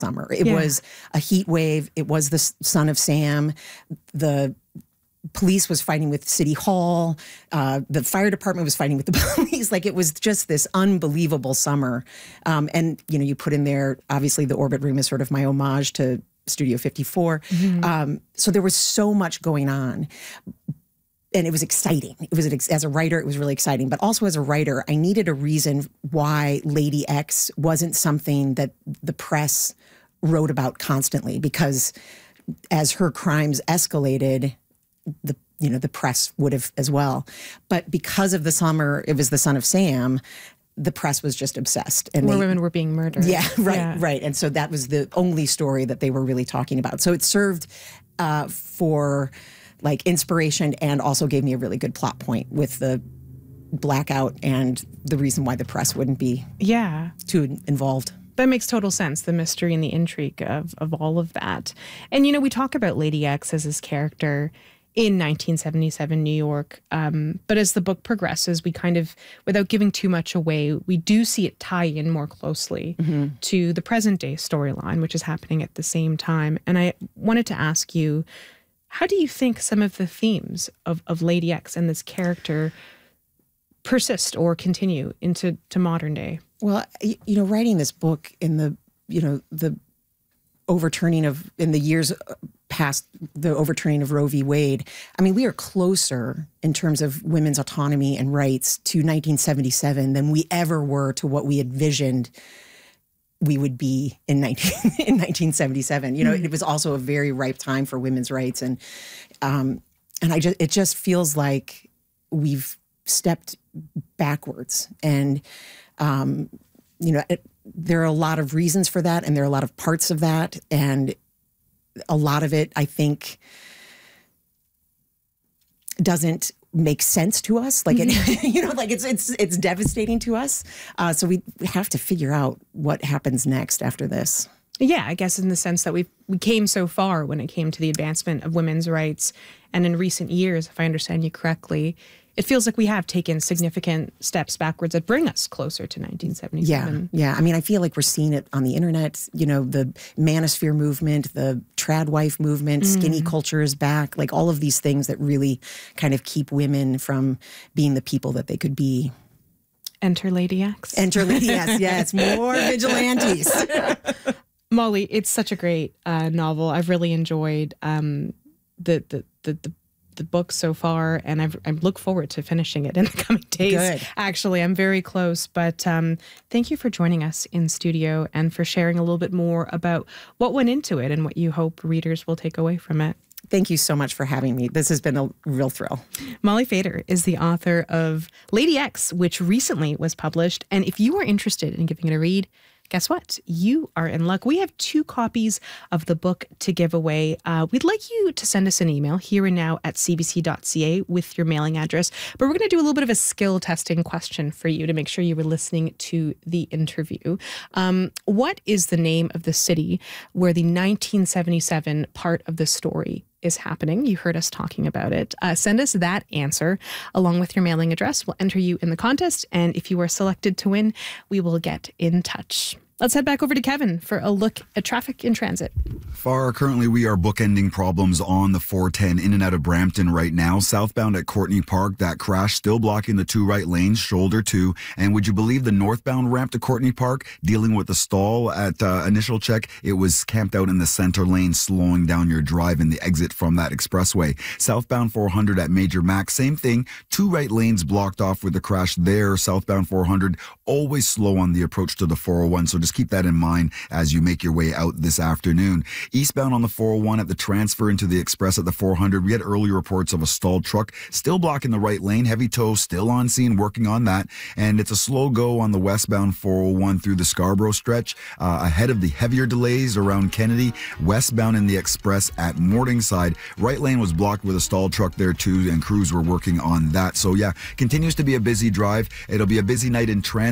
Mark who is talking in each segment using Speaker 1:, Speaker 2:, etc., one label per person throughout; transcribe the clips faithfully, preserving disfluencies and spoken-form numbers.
Speaker 1: summer. It
Speaker 2: Yeah.
Speaker 1: was a heat wave. It was the son of Sam. The police was fighting with City Hall. Uh, the fire department was fighting with the police. Like, it was just this unbelievable summer. Um, and, you know, you put in there, obviously, the Orbit Room is sort of my homage to Studio fifty-four.
Speaker 2: Mm-hmm.
Speaker 1: Um, so there was so much going on. And it was exciting. It was, as a writer, it was really exciting. But also as a writer, I needed a reason why Lady X wasn't something that the press wrote about constantly. Because as her crimes escalated, the you know the press would have as well. But because of the summer, it was the son of Sam, the press was just obsessed. And
Speaker 2: More
Speaker 1: they,
Speaker 2: women were being murdered.
Speaker 1: Yeah, right,
Speaker 2: Yeah.
Speaker 1: right. And so that was the only story that they were really talking about. So it served uh, for like inspiration, and also gave me a really good plot point with the blackout and the reason why the press wouldn't be
Speaker 2: Yeah.
Speaker 1: too involved.
Speaker 2: That makes total sense, the mystery and the intrigue of, of all of that. And, you know, we talk about Lady X as this character in nineteen seventy-seven New York. Um, but as the book progresses, we kind of, without giving too much away, we do see it tie in more closely mm-hmm. to the present day storyline, which is happening at the same time. And I wanted to ask you, how do you think some of the themes of, of Lady X and this character persist or continue into to modern day?
Speaker 1: Well, you know, writing this book in the, you know, the overturning of, in the years past the overturning of Roe v. Wade, I mean, we are closer in terms of women's autonomy and rights to nineteen seventy-seven than we ever were to what we envisioned we would be in nineteen in nineteen seventy-seven. You know, mm-hmm. It was also a very ripe time for women's rights, and um, and I just it just feels like we've stepped backwards, and um, you know, it, there are a lot of reasons for that, and there are a lot of parts of that, and a lot of it, I think, doesn't make sense to us. Like, it, you know, like it's it's it's devastating to us. Uh, so we have to figure out what happens next after this.
Speaker 2: Yeah, I guess in the sense that we we came so far when it came to the advancement of women's rights, and in recent years, if I understand you correctly, it feels like we have taken significant steps backwards that bring us closer to nineteen seventy-seven.
Speaker 1: Yeah, yeah. I mean, I feel like we're seeing it on the internet. You know, the manosphere movement, the trad wife movement, mm. skinny culture is back. Like all of these things that really kind of keep women from being the people that they could be.
Speaker 2: Enter Lady X.
Speaker 1: Enter Lady X, yes. More vigilantes.
Speaker 2: Molly, it's such a great uh, novel. I've really enjoyed um, the, the, the, the the book so far, and I've, I look forward to finishing it in the coming days.
Speaker 1: Good.
Speaker 2: Actually, I'm very close, but um, thank you for joining us in studio and for sharing a little bit more about what went into it and what you hope readers will take away from it.
Speaker 1: Thank you so much for having me. This has been a real thrill.
Speaker 2: Molly Fader is the author of Lady X, which recently was published. And if you are interested in giving it a read, guess what? You are in luck. We have two copies of the book to give away. Uh, we'd like you to send us an email here and now at c b c dot c a with your mailing address. But we're going to do a little bit of a skill testing question for you to make sure you were listening to the interview. Um, what is the name of the city where the nineteen seventy-seven part of the story is happening? You heard us talking about it. Uh, send us that answer along with your mailing address. We'll enter you in the contest. And if you are selected to win, we will get in touch. Let's head back over to Kevin for a look at traffic in transit.
Speaker 3: Far, currently we are bookending problems on the four ten in and out of Brampton right now. Southbound at Courtney Park, that crash still blocking the two right lanes, shoulder two. And would you believe the northbound ramp to Courtney Park dealing with the stall at uh, initial check? It was camped out in the center lane, slowing down your drive and the exit from that expressway. Southbound four hundred at Major Mac, same thing. Two right lanes blocked off with the crash there. Southbound four hundred, always slow on the approach to the four oh one. So just keep that in mind as you make your way out this afternoon. Eastbound on the four oh one at the transfer into the express at the four hundred, we had early reports of a stalled truck still blocking the right lane. Heavy tow still on scene working on that. And it's a slow go on the westbound four oh one through the Scarborough stretch uh, ahead of the heavier delays around Kennedy. Westbound in the express at Morningside, right lane was blocked with a stalled truck there too, and crews were working on that. So yeah, continues to be a busy drive. It'll be a busy night in transit.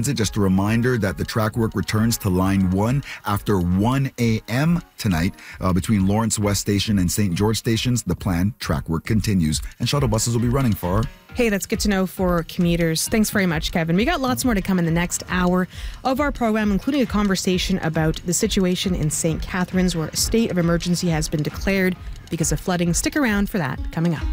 Speaker 3: Transit, just a reminder that the track work returns to Line one after one a.m. tonight uh, between Lawrence West Station and Saint George Stations. The planned track work continues, and shuttle buses will be running for.
Speaker 2: Hey, that's good to know for commuters. Thanks very much, Kevin. We got lots more to come in the next hour of our program, including a conversation about the situation in Saint Catharines, where a state of emergency has been declared because of flooding. Stick around for that coming up.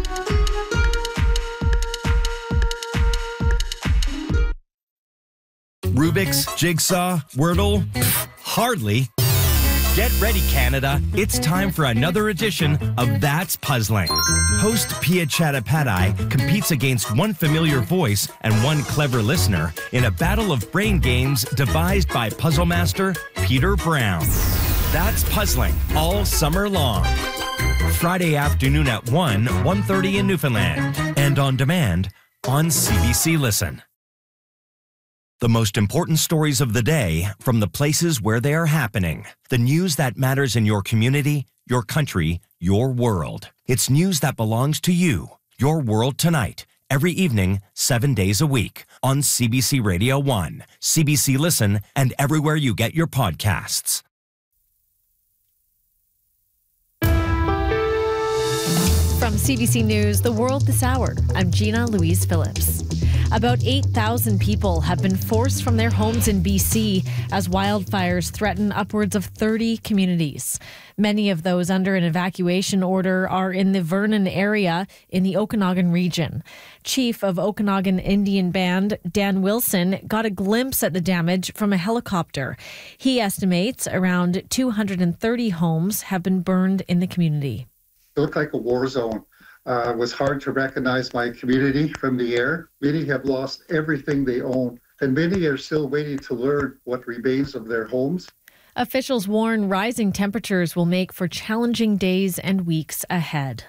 Speaker 4: Rubik's, Jigsaw, Wordle? Pfft, hardly. Get ready, Canada. It's time for another edition of That's Puzzling. Host Pia Chattopadhyay competes against one familiar voice and one clever listener in a battle of brain games devised by puzzle master Peter Brown. That's Puzzling all summer long. Friday afternoon at one, one thirty in Newfoundland, and on demand on C B C Listen. The most important stories of the day from the places where they are happening. The news that matters in your community, your country, your world. It's news that belongs to you. Your World Tonight. Every evening, seven days a week. On C B C Radio one, C B C Listen, and everywhere you get your podcasts.
Speaker 5: From C B C News, The World This Hour, I'm Gina Louise Phillips. About eight thousand people have been forced from their homes in B C as wildfires threaten upwards of thirty communities. Many of those under an evacuation order are in the Vernon area in the Okanagan region. Chief of Okanagan Indian Band, Dan Wilson, got a glimpse at the damage from a helicopter. He estimates around two hundred thirty homes have been burned in the community.
Speaker 6: It looked like a war zone. Uh, it was hard to recognize my community from the air. Many have lost everything they own, and many are still waiting to learn what remains of their homes.
Speaker 5: Officials warn rising temperatures will make for challenging days and weeks ahead.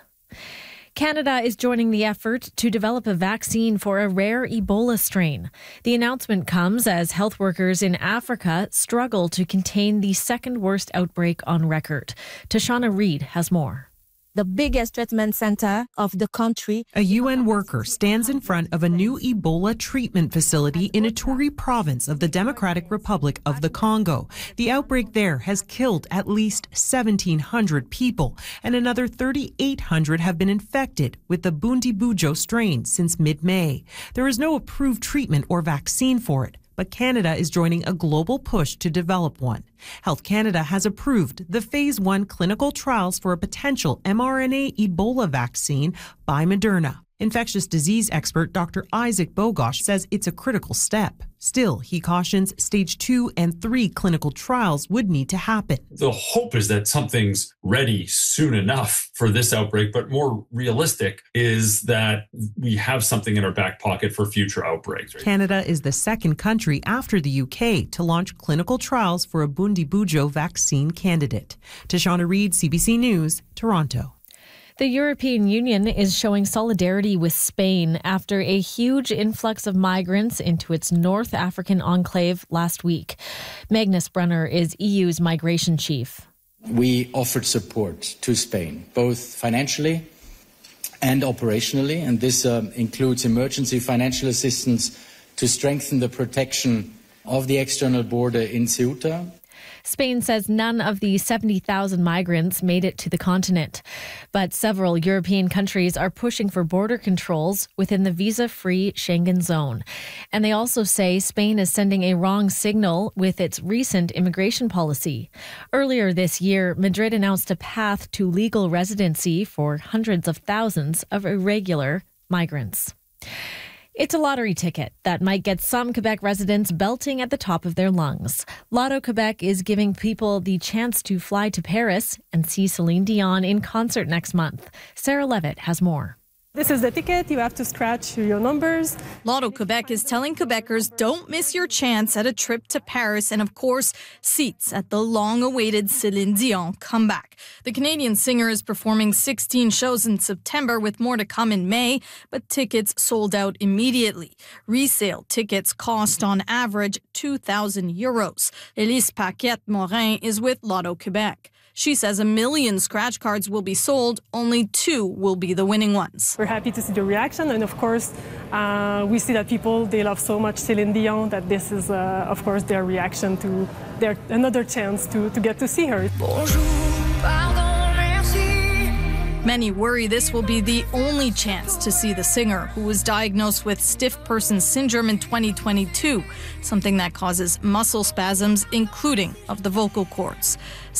Speaker 5: Canada is joining the effort to develop a vaccine for a rare Ebola strain. The announcement comes as health workers in Africa struggle to contain the second worst outbreak on record. Tashana Reid has more.
Speaker 7: The biggest treatment center of the country.
Speaker 8: A U N worker stands in front of a new Ebola treatment facility in Ituri province of the Democratic Republic of the Congo. The outbreak there has killed at least seventeen hundred people, and another thirty-eight hundred have been infected with the Bundibugyo strain since mid-May. There is no approved treatment or vaccine for it, but Canada is joining a global push to develop one. Health Canada has approved the phase one clinical trials for a potential mRNA Ebola vaccine by Moderna. Infectious disease expert Doctor Isaac Bogosh says it's a critical step. Still, he cautions stage two and three clinical trials would need to happen.
Speaker 9: The hope is that something's ready soon enough for this outbreak, but more realistic is that we have something in our back pocket for future outbreaks. Right?
Speaker 8: Canada is the second country after the U K to launch clinical trials for a Bundibugyo vaccine candidate. Tashana Reid, C B C News, Toronto.
Speaker 5: The European Union is showing solidarity with Spain after a huge influx of migrants into its North African enclave last week. Magnus Brunner is E U's migration chief.
Speaker 10: We offered support to Spain, both financially and operationally, and this uh, includes emergency financial assistance to strengthen the protection of the external border in Ceuta.
Speaker 5: Spain says none of the seventy thousand migrants made it to the continent, but several European countries are pushing for border controls within the visa-free Schengen zone. And they also say Spain is sending a wrong signal with its recent immigration policy. Earlier this year, Madrid announced a path to legal residency for hundreds of thousands of irregular migrants. It's a lottery ticket that might get some Quebec residents belting at the top of their lungs. Lotto Quebec is giving people the chance to fly to Paris and see Celine Dion in concert next month. Sarah Levitt has more.
Speaker 11: This is the ticket. You have to scratch your numbers.
Speaker 12: Lotto Quebec is telling Quebecers don't miss your chance at a trip to Paris and, of course, seats at the long-awaited Celine Dion comeback. The Canadian singer is performing sixteen shows in September with more to come in May, but tickets sold out immediately. Resale tickets cost on average two thousand euros. Elise Paquette-Morin is with Lotto Quebec. She says a million scratch cards will be sold, only two will be the winning ones.
Speaker 11: we're happy to see the reaction. And of course, uh, we see that people, they love so much Céline Dion that this is, uh, of course, their reaction to their another chance to, to get to see her. Bonjour, pardon.
Speaker 12: Many worry this will be the only chance to see the singer, who was diagnosed with stiff person syndrome in twenty twenty-two, something that causes muscle spasms, including of the vocal cords.